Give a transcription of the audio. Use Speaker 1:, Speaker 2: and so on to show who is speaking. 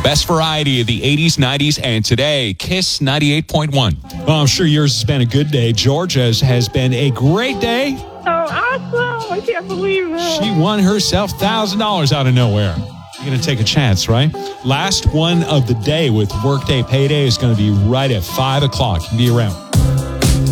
Speaker 1: Best variety of the 80s, 90s, and today, Kiss 98.1.
Speaker 2: Well, I'm sure yours has been a good day. Georgia's has been a great day.
Speaker 3: Oh, awesome. I can't believe it.
Speaker 2: She won herself $1,000 out of nowhere. You're going to take a chance, right? Last one of the day with Workday Payday is going to be right at 5 o'clock. Be around.